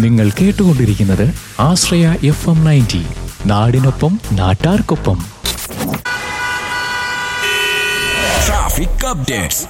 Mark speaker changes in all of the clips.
Speaker 1: നിങ്ങൾ കേട്ടുകൊണ്ടിരിക്കുന്നത് ആശ്രയ FM 90, നാടിനൊപ്പം നാട്ടാർക്കൊപ്പം.
Speaker 2: Traffic updates.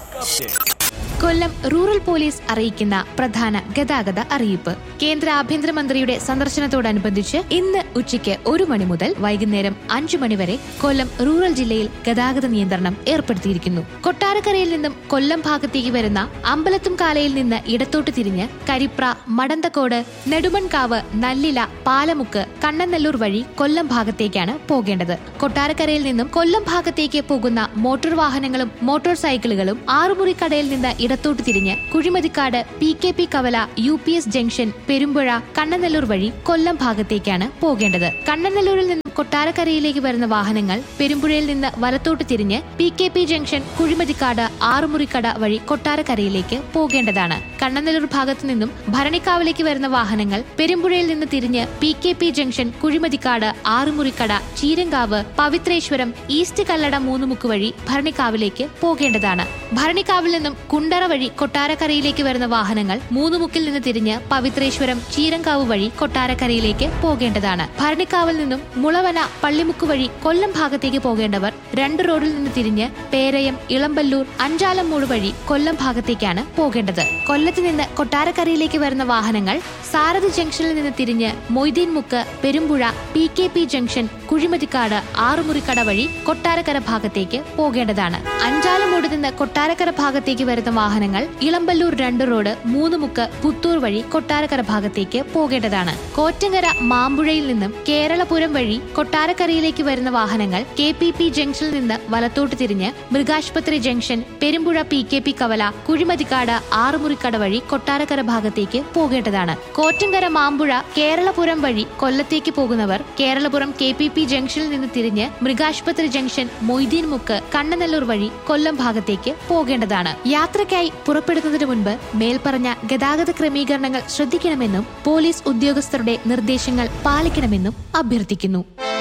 Speaker 3: കൊല്ലം റൂറൽ പോലീസ് അറിയിക്കുന്ന പ്രധാന ഗതാഗത അറിയിപ്പ്. കേന്ദ്ര ആഭ്യന്തരമന്ത്രിയുടെ സന്ദർശനത്തോടനുബന്ധിച്ച് ഇന്ന് ഉച്ചയ്ക്ക് 1 മണി മുതൽ വൈകുന്നേരം 5 മണി വരെ കൊല്ലം റൂറൽ ജില്ലയിൽ ഗതാഗത നിയന്ത്രണം ഏർപ്പെടുത്തിയിരിക്കുന്നു. കൊട്ടാരക്കരയിൽ നിന്നും കൊല്ലം ഭാഗത്തേക്ക് വരുന്ന അമ്പലത്തും കാലയിൽ നിന്ന് ഇടത്തോട്ട് തിരിഞ്ഞ് കരിപ്ര, മടന്തക്കോട്, നെടുമൺകാവ്, നല്ലില, പാലമുക്ക്, കണ്ണനല്ലൂർ വഴി കൊല്ലം ഭാഗത്തേക്കാണ് പോകേണ്ടത്. കൊട്ടാരക്കരയിൽ നിന്നും കൊല്ലം ഭാഗത്തേക്ക് പോകുന്ന മോട്ടോർ വാഹനങ്ങളും മോട്ടോർ സൈക്കിളുകളും ആറുമുറിക്കടയിൽ നിന്ന് ഇടത്തോട്ട് തിരിഞ്ഞ് കുഴിമതിക്കാട്, PKP കവല, UPS ജംഗ്ഷൻ, പെരുമ്പുഴ, കണ്ണനല്ലൂർ വഴി കൊല്ലം ഭാഗത്തേക്കാണ് പോകേണ്ടത്. കണ്ണനല്ലൂരിൽ നിന്നും കൊട്ടാരക്കരയിലേക്ക് വരുന്ന വാഹനങ്ങൾ പെരുമ്പുഴയിൽ നിന്ന് വലത്തോട്ട് തിരിഞ്ഞ് PKP ജംഗ്ഷൻ, കുഴിമതിക്കാട്, ആറുമുറിക്കട വഴി കൊട്ടാരക്കരയിലേക്ക് പോകേണ്ടതാണ്. കണ്ണനല്ലൂർ ഭാഗത്തു നിന്നും ഭരണിക്കാവിലേക്ക് വരുന്ന വാഹനങ്ങൾ പെരുമ്പുഴയിൽ നിന്ന് തിരിഞ്ഞ് PKP junction, Kuzhimathikkad, Arumurikada, Cheerankavu, Pavitreswaram, east Kallada, Moonnumukku വഴി ഭരണിക്കാവിലേക്ക് പോകേണ്ടതാണ്. ഭരണിക്കാവിൽ നിന്നും കുണ്ടറ വഴി കൊട്ടാരക്കരയിലേക്ക് വരുന്ന വാഹനങ്ങൾ മൂന്നുമുക്കിൽ നിന്ന് തിരിഞ്ഞ് പവിത്രേശ്വരം, ചീരങ്കാവ് വഴി കൊട്ടാരക്കരയിലേക്ക് പോകേണ്ടതാണ്. ഭരണിക്കാവിൽ നിന്നും മുളവന, പള്ളിമുക്ക് വഴി കൊല്ലം ഭാഗത്തേക്ക് പോകേണ്ടവർ 2 റോഡിൽ നിന്ന് തിരിഞ്ഞ് പേരയം, ഇളമ്പല്ലൂർ, അഞ്ചാലമ്മൂട് വഴി കൊല്ലം ഭാഗത്തേക്കാണ് പോകേണ്ടത്. കൊല്ലത്ത് നിന്ന് കൊട്ടാരക്കരയിലേക്ക് വരുന്ന വാഹനങ്ങൾ സാരഥി ജംഗ്ഷനിൽ നിന്ന് തിരിഞ്ഞ് മൊയ്തീൻ മുക്ക്, പെരുമ്പുഴ, PKP ജംഗ്ഷൻ, കുഴിമതിക്കാട്, ആറുമുറിക്കട വഴി കൊട്ടാരക്കര ഭാഗത്തേക്ക് പോകേണ്ടതാണ്. അഞ്ചാലമ്മൂട് നിന്ന് കൊട്ടാരക്കര ഭാഗത്തേക്ക് വരുന്ന വാഹനങ്ങൾ ഇളമ്പല്ലൂർ 2 റോഡ്, മൂന്നുമുക്ക്, പുത്തൂർ വഴി കൊട്ടാരക്കര ഭാഗത്തേക്ക് പോകേണ്ടതാണ്. കോറ്റങ്ങര, മാമ്പുഴയിൽ നിന്നും കേരളപുരം വഴി കൊട്ടാരക്കരയിലേക്ക് വരുന്ന വാഹനങ്ങൾ KPP ജംഗ്ഷനിൽ നിന്ന് വലത്തോട്ട് തിരിഞ്ഞ് മൃഗാശുപത്രി ജംഗ്ഷൻ, പെരുമ്പുഴ, PKP കവല, കുഴിമതിക്കാട്, ആറുമുറിക്കട വഴി കൊട്ടാരക്കര ഭാഗത്തേക്ക് പോകേണ്ടതാണ്. കോറ്റങ്കര, മാമ്പുഴ, കേരളപുരം വഴി കൊല്ലത്തേക്ക് പോകുന്നവർ കേരളപുരം KPP ജംഗ്ഷനിൽ നിന്ന് തിരിഞ്ഞ് മൃഗാശുപത്രി ജംഗ്ഷൻ, മൊയ്തീൻ മുക്ക്, കണ്ണനല്ലൂർ വഴി കൊല്ലം ഭാഗത്തേക്ക് പോകേണ്ടതാണ്. യാത്രയ്ക്കായി പുറപ്പെടുന്നതിന് മുൻപ് മേൽപ്പറഞ്ഞ ഗതാഗത ക്രമീകരണങ്ങൾ ശ്രദ്ധിക്കണമെന്നും പോലീസ് ഉദ്യോഗസ്ഥരുടെ നിർദ്ദേശങ്ങൾ പാലിക്കണമെന്നും അഭ്യർത്ഥിക്കുന്നു.